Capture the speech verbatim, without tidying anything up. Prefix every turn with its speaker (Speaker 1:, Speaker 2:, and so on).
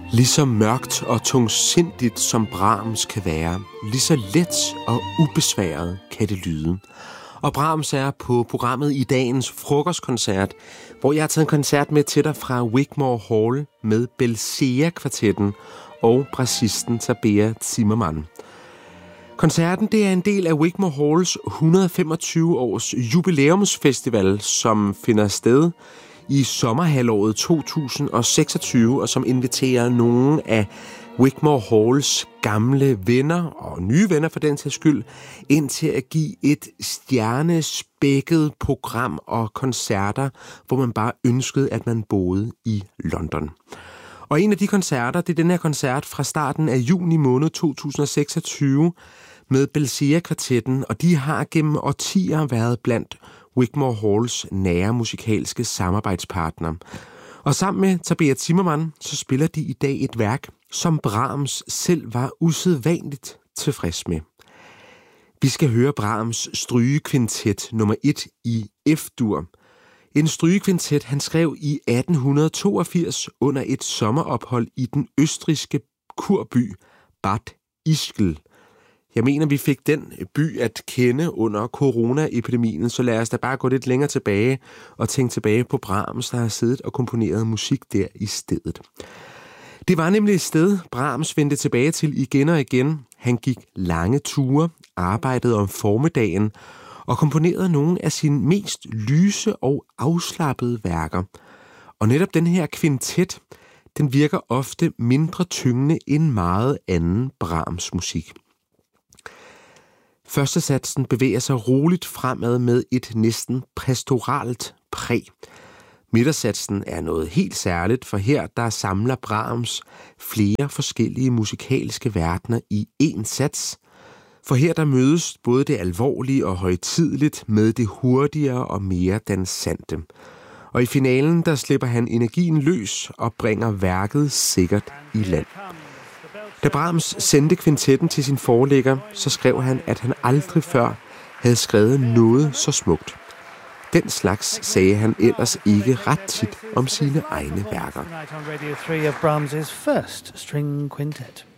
Speaker 1: Lige så mørkt og tungsindigt som Brahms kan være, lige så let og ubesværet kan det lyde. Og Brahms er på programmet i dagens frokostkoncert, hvor jeg har taget en koncert med til dig fra Wigmore Hall med Belcea-kvartetten og brassisten Tabea Zimmermann. Koncerten det er en del af Wigmore Halls et hundrede og femogtyve års jubilæumsfestival, som finder sted i sommerhalvåret to tusind og seksogtyve, og som inviterer nogle af Wigmore Halls gamle venner, og nye venner for den sags skyld, ind til at give et stjernespækket program og koncerter, hvor man bare ønskede, at man boede i London. Og en af de koncerter, det er den her koncert fra starten af juni måned to tusind og seksogtyve med Belcea-kvartetten, og de har gennem årtier været blandt Wigmore Halls nære musikalske samarbejdspartner. Og sammen med Tabea Zimmermann, så spiller de i dag et værk, som Brahms selv var usædvanligt tilfreds med. Vi skal høre Brahms strygekvintet nummer et i F-dur. En strygekvintet, han skrev i atten toogfirs under et sommerophold i den østrigske kurby Bad Ischgl. Jeg mener, vi fik den by at kende under coronaepidemien, så lad os da bare gå lidt længere tilbage og tænke tilbage på Brahms, der har siddet og komponeret musik der i stedet. Det var nemlig et sted, Brahms vendte tilbage til igen og igen. Han gik lange ture, arbejdede om formiddagen og komponerede nogle af sine mest lyse og afslappede værker. Og netop den her kvintet, den virker ofte mindre tyngende end meget anden Brahms musik. Første satsen bevæger sig roligt fremad med et næsten pastoralt præg. Midtersatsen er noget helt særligt, for her der samler Brahms flere forskellige musikalske verdener i én sats. For her der mødes både det alvorlige og højtideligt med det hurtigere og mere dansante. Og i finalen der slipper han energien løs og bringer værket sikkert i land. Da Brahms sendte kvintetten til sin forlægger, så skrev han, at han aldrig før havde skrevet noget så smukt. Den slags sagde han ellers ikke ret tit om sine egne værker.
Speaker 2: Tonight on Radio three of Brahms' first string quintet.